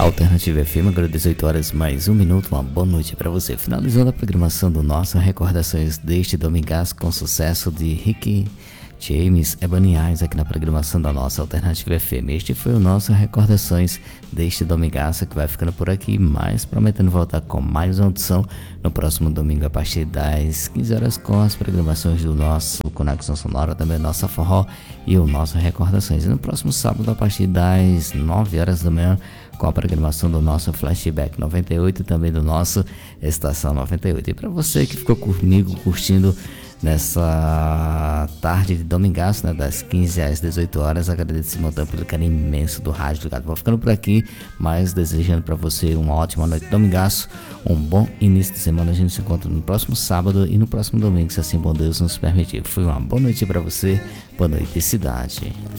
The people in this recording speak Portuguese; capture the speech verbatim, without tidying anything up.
Alternativa F M, agora dezoito horas mais um minuto, uma boa noite para você. Finalizando a programação do nosso Recordações deste domingaço com sucesso de Rick James, Ebony Eyes aqui na programação da nossa Alternativa F M. Este foi o nosso Recordações deste domingaço que vai ficando por aqui, mas prometendo voltar com mais uma audição no próximo domingo a partir das quinze horas com as programações do nosso Conexão Sonora, também nossa Forró e o nosso Recordações. E no próximo sábado a partir das nove horas da manhã com a programação do nosso Flashback noventa e oito e também do nosso Estação noventa e oito. E para você que ficou comigo curtindo nessa tarde de domingaço, né, das quinze às dezoito horas, agradeço montão pelo carinho imenso do rádio ligado. Vou ficando por aqui, mas desejando para você uma ótima noite de domingaço, um bom início de semana. A gente se encontra no próximo sábado e no próximo domingo, se assim bom Deus nos permitir. Foi uma boa noite para você, boa noite cidade.